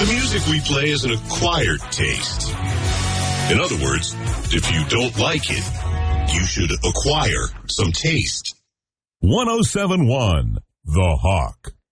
The music we play is an acquired taste. In other words, if you don't like it, you should acquire some taste. 107.1 The Hawk.